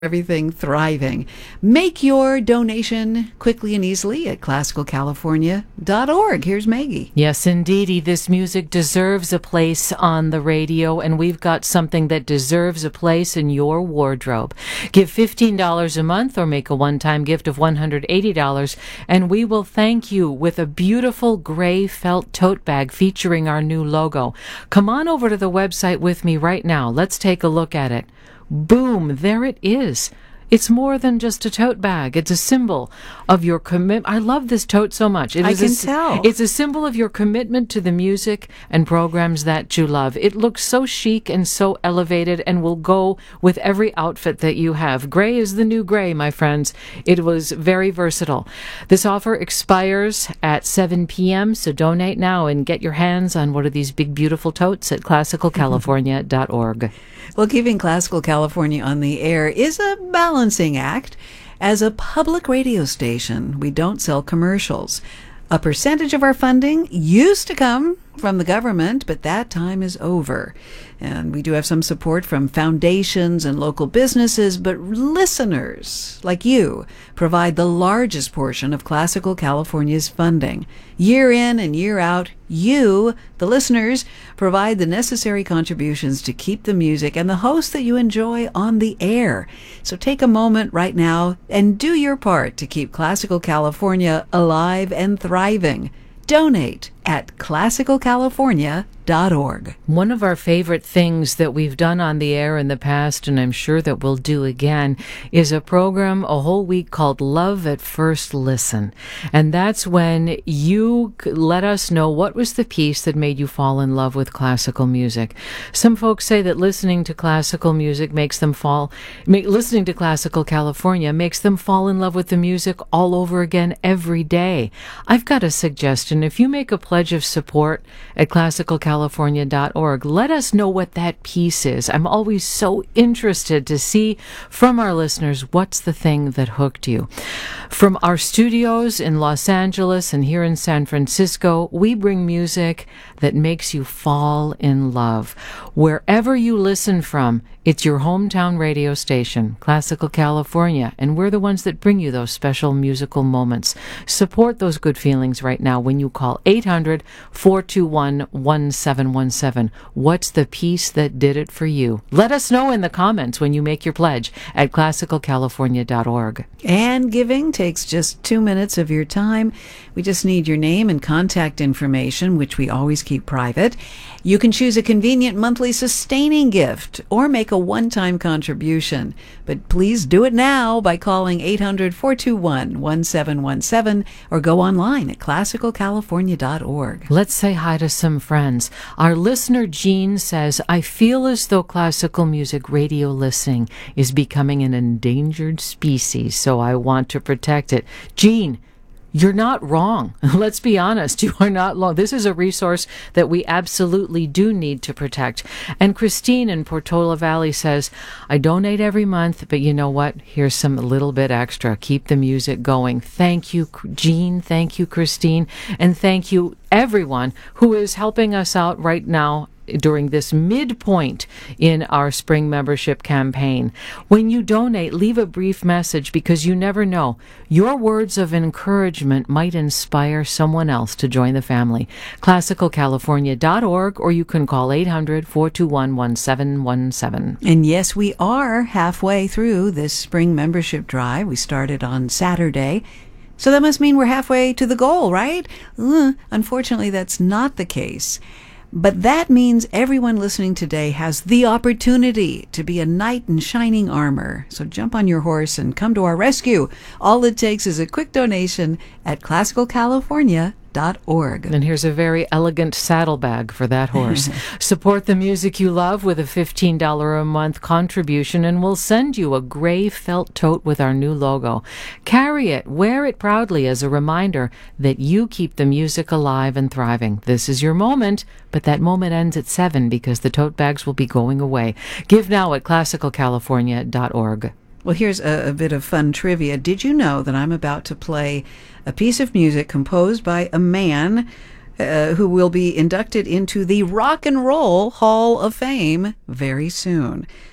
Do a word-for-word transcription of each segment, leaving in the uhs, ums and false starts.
everything thriving. Make your donation quickly and easily at classical california dot org. Here's Maggie. Yes, indeedy. This music deserves a place on the radio, and we've got something that deserves a place in your wardrobe. Give fifteen dollars a month or make a one-time gift of one hundred eighty dollars, and we will thank you with a beautiful gray felt tote bag featuring our new logo. Come on over to the website with me right now. Let's take a look at it. Boom, there it is. It's more than just a tote bag. It's a symbol of your commitment. I love this tote so much. It I is can a, tell. It's a symbol of your commitment to the music and programs that you love. It looks so chic and so elevated and will go with every outfit that you have. Gray is the new gray, my friends. It was very versatile. This offer expires at seven p.m., so donate now and get your hands on one of these big, beautiful totes at classical california dot org. Well, keeping Classical California on the air is a balancing act. As a public radio station, we don't sell commercials. A percentage of our funding used to come from the government, but that time is over. And we do have some support from foundations and local businesses, but listeners like you provide the largest portion of Classical California's funding. Year in and year out, you, the listeners, provide the necessary contributions to keep the music and the hosts that you enjoy on the air. So take a moment right now and do your part to keep Classical California alive and thriving. Donate at classical california dot org. One of our favorite things that we've done on the air in the past, and I'm sure that we'll do again, is a program a whole week called Love at First Listen. And that's when you let us know what was the piece that made you fall in love with classical music. Some folks say that listening to classical music makes them fall, make, listening to Classical California makes them fall in love with the music all over again every day. I've got a suggestion. If you make a pledge of support at classical california dot org, let us know what that piece is. I'm always so interested to see from our listeners what's the thing that hooked you. From our studios in Los Angeles and here in San Francisco, we bring music that makes you fall in love. Wherever you listen from, it's your hometown radio station, Classical California, and we're the ones that bring you those special musical moments. Support those good feelings right now when you call eight hundred, four two one, one seven one seven. What's the piece that did it for you? Let us know in the comments when you make your pledge at classical california dot org. And giving takes just two minutes of your time. We just need your name and contact information, which we always keep private. You can choose a convenient monthly sustaining gift or make a one-time contribution. But please do it now by calling eight hundred, four two one, one seven one seven or go online at classical california dot org. Let's say hi to some friends. Our listener Jean says, I feel as though classical music radio listening is becoming an endangered species, so I want to protect it. Jean, you're not wrong. Let's be honest. You are not wrong. This is a resource that we absolutely do need to protect. And Christine in Portola Valley says, I donate every month, but you know what? Here's some little bit extra. Keep the music going. Thank you, Jean. Thank you, Christine. And thank you, everyone who is helping us out right now during this midpoint in our spring membership campaign. When you donate, leave a brief message because you never know. Your words of encouragement might inspire someone else to join the family. classical california dot org, or you can call eight hundred, four two one, one seven one seven. And yes, we are halfway through this spring membership drive. We started on Saturday. So that must mean we're halfway to the goal, right? Uh, unfortunately, that's not the case. But that means everyone listening today has the opportunity to be a knight in shining armor. So jump on your horse and come to our rescue. All it takes is a quick donation at classical california dot org. And here's a very elegant saddlebag for that horse. Support the music you love with a fifteen dollars a month contribution, and we'll send you a gray felt tote with our new logo. Carry it, wear it proudly as a reminder that you keep the music alive and thriving. This is your moment, but that moment ends at seven because the tote bags will be going away. Give now at classical california dot org. Well, here's a, a bit of fun trivia. Did you know that I'm about to play a piece of music composed by a man uh, who will be inducted into the Rock and Roll Hall of Fame very soon?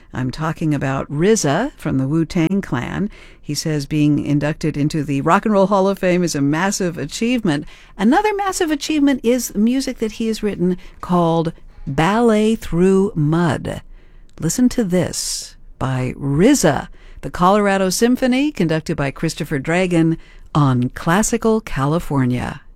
I'm talking about R Z A from the Wu-Tang Clan. He says being inducted into the Rock and Roll Hall of Fame is a massive achievement. Another massive achievement is music that he has written called Ballet Through Mud. Listen to this by R Z A, the Colorado Symphony, conducted by Christopher Dragon on Classical California.